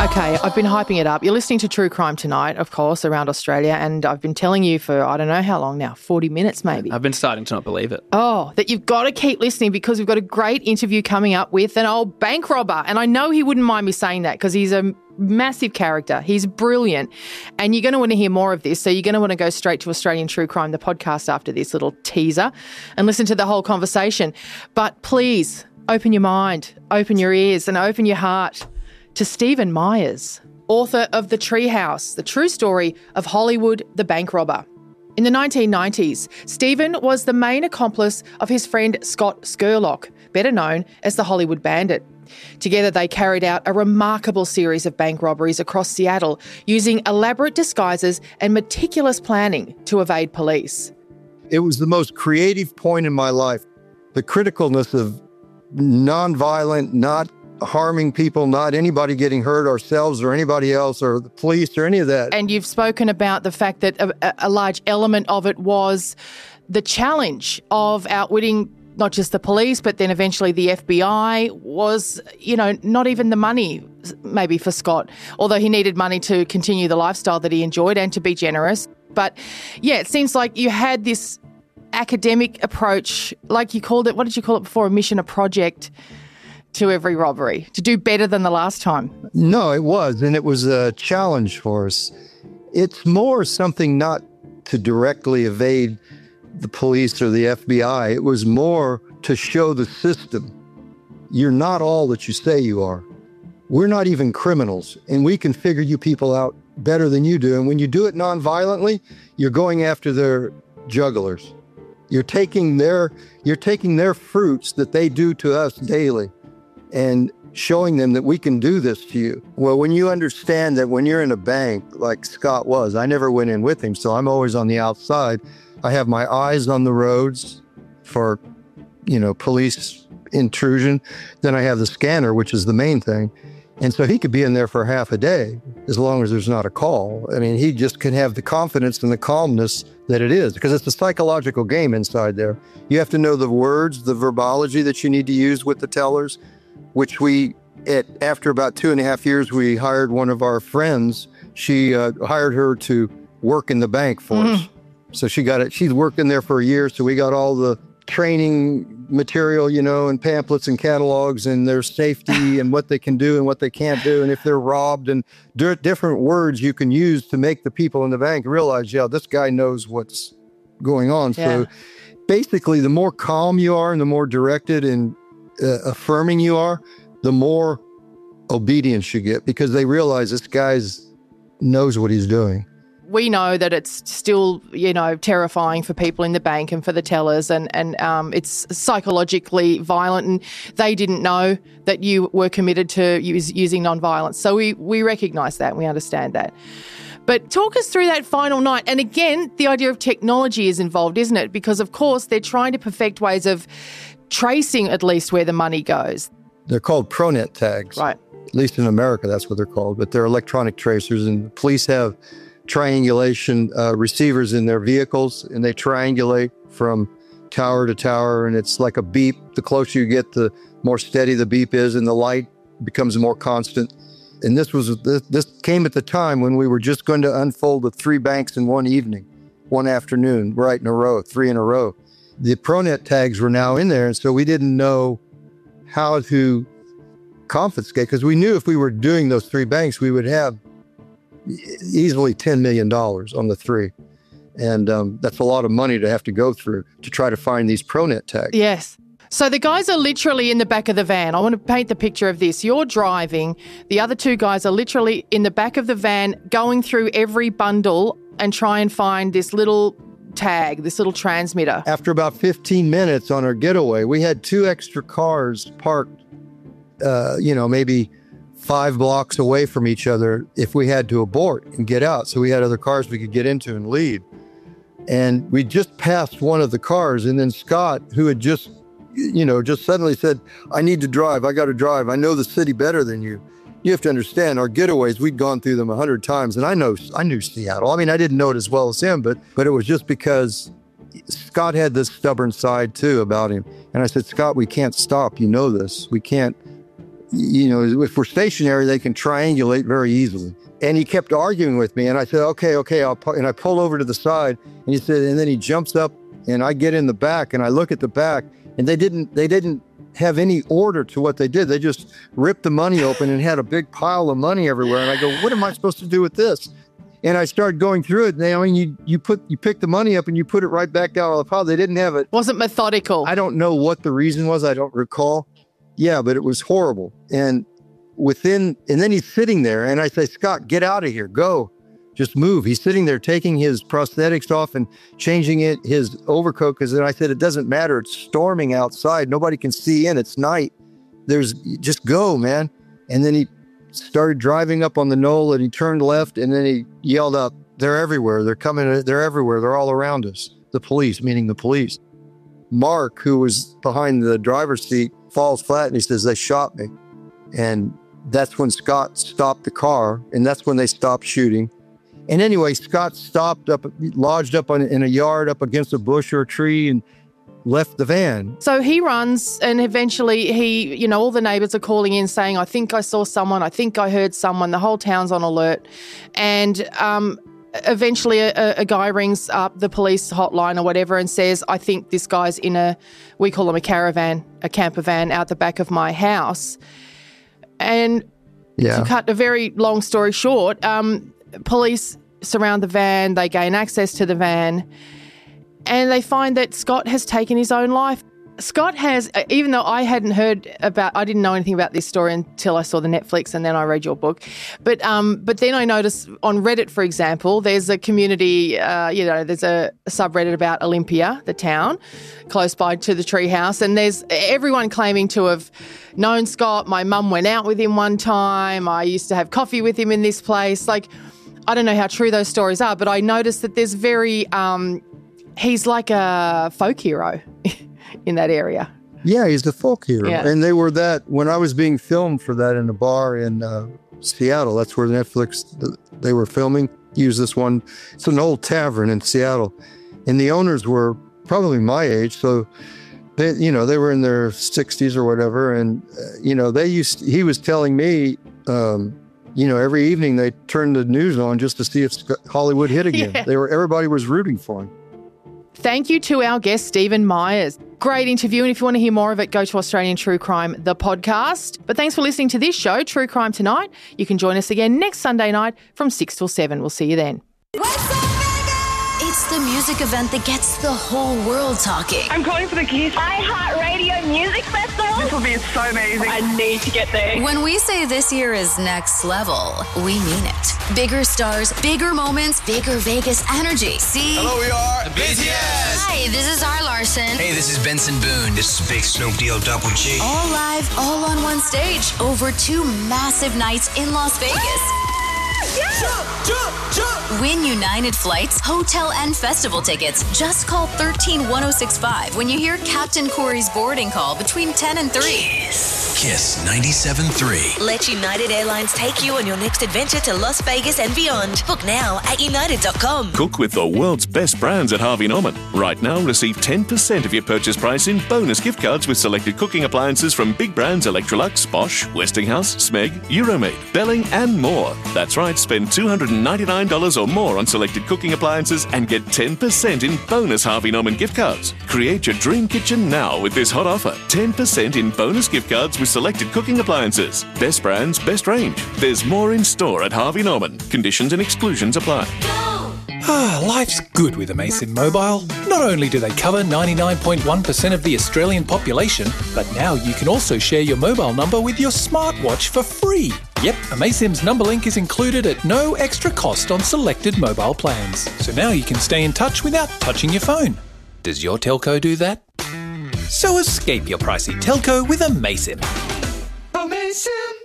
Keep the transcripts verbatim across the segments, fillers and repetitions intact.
Okay, I've been hyping it up. You're listening to True Crime Tonight, of course, around Australia, and I've been telling you for I don't know how long now, forty minutes maybe. I've been starting to not believe it. Oh, that you've got to keep listening because we've got a great interview coming up with an old bank robber. And I know he wouldn't mind me saying that because he's a massive character. He's brilliant. And you're going to want to hear more of this. So you're going to want to go straight to Australian True Crime, the podcast, after this little teaser and listen to the whole conversation. But please open your mind, open your ears and open your heart to Stephen Myers, author of The Treehouse, the true story of Hollywood, the bank robber. In the nineteen nineties, Stephen was the main accomplice of his friend Scott Scurlock, better known as the Hollywood Bandit. Together they carried out a remarkable series of bank robberies across Seattle using elaborate disguises and meticulous planning to evade police. It was the most creative point in my life. The criticalness of nonviolent, not harming people, not anybody getting hurt, ourselves or anybody else or the police or any of that. And you've spoken about the fact that a, a large element of it was the challenge of outwitting not just the police, but then eventually the F B I was, you know, not even the money maybe for Scott, although he needed money to continue the lifestyle that he enjoyed and to be generous. But yeah, it seems like you had this academic approach, like you called it, what did you call it before, a mission, a project, to every robbery, to do better than the last time. No, it was, and it was a challenge for us. It's more something not to directly evade the police or the F B I. It was more to show the system, you're not all that you say you are. We're not even criminals, and we can figure you people out better than you do. And when you do it non-violently, you're going after their jugglers. You're taking their, you're taking their fruits that they do to us daily and showing them that we can do this to you. Well, when you understand that when you're in a bank, like Scott was, I never went in with him, so I'm always on the outside. I have my eyes on the roads for, you know, police intrusion. Then I have the scanner, which is the main thing. And so he could be in there for half a day as long as there's not a call. I mean, he just can have the confidence and the calmness that it is, because it's a psychological game inside there. You have to know the words, the verbology that you need to use with the tellers, which we, at, after about two and a half years, we hired one of our friends. She uh, hired her to work in the bank for mm. us. So she got it. She's worked in there for a year. So we got all the training material, you know, and pamphlets and catalogs and their safety and what they can do and what they can't do. And if they're robbed and d- different words you can use to make the people in the bank realize, yeah, this guy knows what's going on. Yeah. So basically, the more calm you are and the more directed and uh, affirming you are, the more obedience you get, because they realize this guy's knows what he's doing. We know that it's still, you know, terrifying for people in the bank and for the tellers, and, and um, it's psychologically violent, and they didn't know that you were committed to use, using non-violence. So we, we recognise that and we understand that. But talk us through that final night. And again, the idea of technology is involved, isn't it? Because, of course, they're trying to perfect ways of tracing at least where the money goes. They're called ProNet tags. Right. At least in America, that's what they're called. But they're electronic tracers, and the police have triangulation uh, receivers in their vehicles, and they triangulate from tower to tower, and it's like a beep. The closer you get, the more steady the beep is, and the light becomes more constant. And this was this, this came at the time when we were just going to unfold the three banks in one evening, one afternoon, right in a row, three in a row. The ProNet tags were now in there, and so we didn't know how to confiscate, because we knew if we were doing those three banks, we would have easily ten million dollars on the three. And um, that's a lot of money to have to go through to try to find these ProNet tags. Yes. So the guys are literally in the back of the van. I want to paint the picture of this. You're driving. The other two guys are literally in the back of the van going through every bundle and try and find this little tag, this little transmitter. After about fifteen minutes on our getaway, we had two extra cars parked, uh, you know, maybe five blocks away from each other if we had to abort and get out. So we had other cars we could get into and leave. And we just passed one of the cars, and then Scott, who had just, you know, just suddenly said, I need to drive. I got to drive. I know the city better than you. You have to understand, our getaways, we'd gone through them a hundred times, and I know, I knew Seattle. I mean, I didn't know it as well as him, but, but it was just because Scott had this stubborn side too about him. And I said, Scott, we can't stop. You know this. We can't you know, if we're stationary, they can triangulate very easily. And he kept arguing with me. And I said, okay, okay. I'll pu-. And I pull over to the side. And he said, and then he jumps up and I get in the back and I look at the back and they didn't, they didn't have any order to what they did. They just ripped the money open and had a big pile of money everywhere. And I go, what am I supposed to do with this? And I started going through it. And they, I mean, you, you put, you pick the money up and you put it right back down on the pile. They didn't have it. Wasn't methodical. I don't know what the reason was. I don't recall. Yeah, but it was horrible. And within, and then he's sitting there and I say, Scott, get out of here, go, just move. He's sitting there taking his prosthetics off and changing it, his overcoat. Cause then I said, it doesn't matter. It's storming outside. Nobody can see in. It's night. There's just go, man. And then he started driving up on the knoll and he turned left and then he yelled up, they're everywhere. They're coming. They're everywhere. They're all around us. The police, meaning the police. Mark, who was behind the driver's seat, falls flat and he says, they shot me. And that's when Scott stopped the car, and that's when they stopped shooting. And anyway, Scott stopped up, lodged up on, in a yard up against a bush or a tree and left the van. So he runs and eventually he, you know, all the neighbours are calling in saying, I think I saw someone, I think I heard someone. The whole town's on alert. And um, eventually a, a guy rings up the police hotline or whatever and says, I think this guy's in a, we call them a caravan, a camper van out the back of my house. And yeah. To cut a very long story short, um, police surround the van, they gain access to the van, and they find that Scott has taken his own life. Scott has, even though I hadn't heard about, I didn't know anything about this story until I saw the Netflix and then I read your book. But um, but then I noticed on Reddit, for example, there's a community, uh, you know, there's a subreddit about Olympia, the town, close by to the treehouse. And there's everyone claiming to have known Scott. My mum went out with him one time. I used to have coffee with him in this place. Like, I don't know how true those stories are, but I noticed that there's very, um, he's like a folk hero in that area. Yeah, he's the folk hero. Yeah. And they were that, when I was being filmed for that in a bar in uh, Seattle, that's where Netflix, they were filming, used this one. It's an old tavern in Seattle. And the owners were probably my age. So, they, you know, they were in their sixties or whatever. And, uh, you know, they used, he was telling me, um, you know, every evening they turned the news on just to see if Hollywood hit again. Yeah. They were, everybody was rooting for him. Thank you to our guest, Stephen Myers. Great interview. And if you want to hear more of it, go to Australian True Crime, the podcast. But thanks for listening to this show, True Crime Tonight. You can join us again next Sunday night from six till seven. We'll see you then. It's the music event that gets the whole world talking. I'm calling for the Kiss iHeartRadio Music Festival. This will be so amazing. I need to get there. When we say this year is next level, we mean it. Bigger stars, bigger moments, bigger Vegas energy. See? Hello, we are the B T S. Hi, this is R. Larson. Hey, this is Benson Boone. This is Big Snoop D-O Double G. All live, all on one stage, over two massive nights in Las Vegas. Yeah. Jump, jump, jump. Win United Flights, hotel and festival tickets. Just call one three one oh six five when you hear Captain Corey's boarding call between ten and three. Kiss. Kiss ninety-seven point three. Let United Airlines take you on your next adventure to Las Vegas and beyond. Book now at united dot com. Cook with the world's best brands at Harvey Norman. Right now, receive ten percent of your purchase price in bonus gift cards with selected cooking appliances from big brands Electrolux, Bosch, Westinghouse, Smeg, Euromade, Belling, and more. That's right, spend two hundred ninety-nine dollars or more on selected cooking appliances and get ten percent in bonus Harvey Norman gift cards. Create your dream kitchen now with this hot offer. ten percent in bonus gift cards with selected cooking appliances. Best brands, best range. There's more in store at Harvey Norman. Conditions and exclusions apply. Ah, life's good with Amaysim Mobile. Not only do they cover ninety-nine point one percent of the Australian population, but now you can also share your mobile number with your smartwatch for free. Yep, Amaysim's number link is included at no extra cost on selected mobile plans. So now you can stay in touch without touching your phone. Does your telco do that? So escape your pricey telco with Amaysim. Amaysim.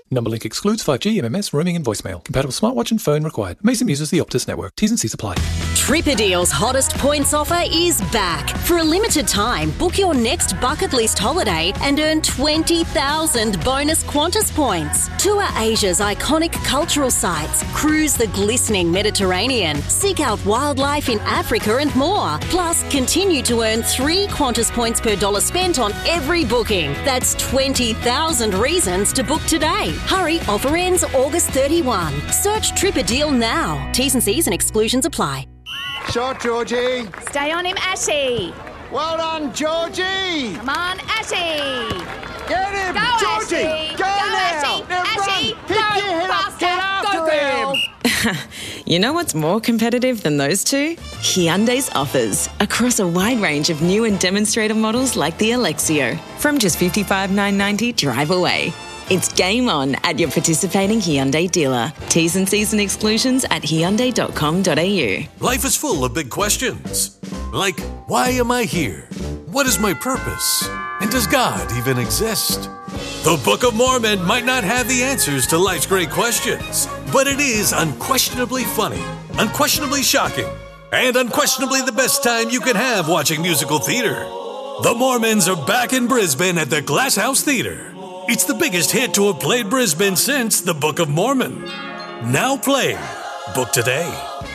Number link excludes five G, M M S, roaming and voicemail. Compatible smartwatch and phone required. Mason uses the Optus network. T's and C's apply. Tripadeal's hottest points offer is back. For a limited time, book your next bucket list holiday and earn twenty thousand bonus Qantas points. Tour Asia's iconic cultural sites, cruise the glistening Mediterranean, seek out wildlife in Africa and more. Plus, continue to earn three Qantas points per dollar spent on every booking. That's twenty thousand reasons to book today. Hurry, offer ends August thirty-first. Search Tripadeal now. T's and C's and exclusions apply. Shot, Georgie. Stay on him, Ashy. Well done, Georgie. Come on, Ashy. Get him, Go, Georgie. Ashy. Go, Go, now. Ashy. Now Ashy. run. Pick Go, your head up. faster. Get after Go, girl. him. You know what's more competitive than those two? Hyundai's offers across a wide range of new and demonstrator models like the Alexio. From just fifty-five thousand nine hundred ninety dollars drive away. It's game on at your participating Hyundai dealer. T's and C's and exclusions at hyundai dot com dot a u. Life is full of big questions. Like, why am I here? What is my purpose? And does God even exist? The Book of Mormon might not have the answers to life's great questions, but it is unquestionably funny, unquestionably shocking, and unquestionably the best time you can have watching musical theater. The Mormons are back in Brisbane at the Glass House Theatre. It's the biggest hit to have played Brisbane since The Book of Mormon. Now playing. Book today.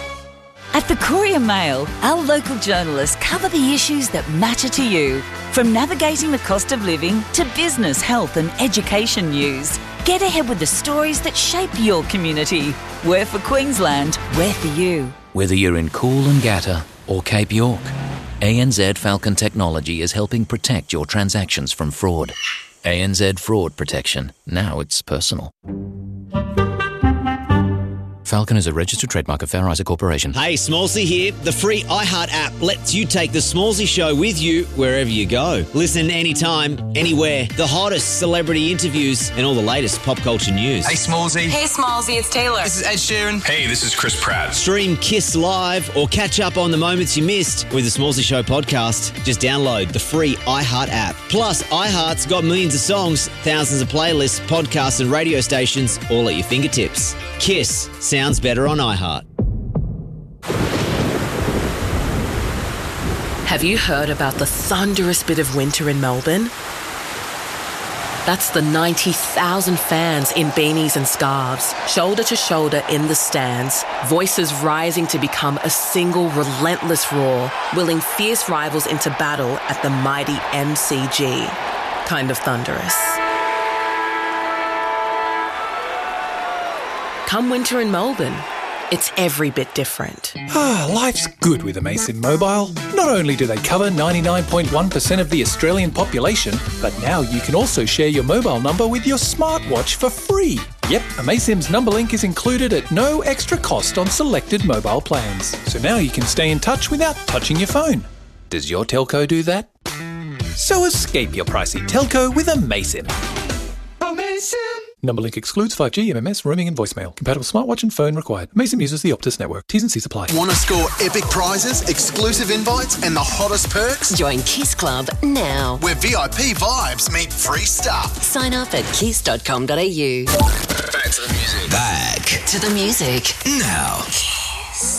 At the Courier Mail, our local journalists cover the issues that matter to you. From navigating the cost of living to business, health and education news. Get ahead with the stories that shape your community. We're for Queensland, we're for you. Whether you're in Coolangatta or Cape York, A N Z Falcon Technology is helping protect your transactions from fraud. A N Z Fraud Protection. Now it's personal. Falcon is a registered trademark of Fair Isaac Corporation. Hey, Smallsy here. The free iHeart app lets you take the Smallsy Show with you wherever you go. Listen anytime, anywhere. The hottest celebrity interviews and all the latest pop culture news. Hey, Smallsy. Hey, Smallsy, it's Taylor. This is Ed Sheeran. Hey, this is Chris Pratt. Stream Kiss Live or catch up on the moments you missed with the Smallsy Show podcast. Just download the free iHeart app. Plus, iHeart's got millions of songs, thousands of playlists, podcasts and radio stations all at your fingertips. Kiss sounds better on iHeart. Have you heard about the thunderous bit of winter in Melbourne? That's the ninety thousand fans in beanies and scarves, shoulder to shoulder in the stands, voices rising to become a single relentless roar, willing fierce rivals into battle at the mighty M C G. Kind of thunderous. Come winter in Melbourne, it's every bit different. Ah, life's good with Amazon Mobile. Not only do they cover ninety-nine point one percent of the Australian population, but now you can also share your mobile number with your smartwatch for free. Yep, Amaysim's number link is included at no extra cost on selected mobile plans. So now you can stay in touch without touching your phone. Does your telco do that? So escape your pricey telco with Amaysim. Amaysim! Number link excludes five G, M M S, roaming and voicemail. Compatible smartwatch and phone required. Amaysim uses the Optus network. T's and C's apply. Want to score epic prizes, exclusive invites and the hottest perks? Join Kiss Club now. Where V I P vibes meet free stuff. Sign up at kiss dot com dot a u. Back to the music. Back to the music. Now.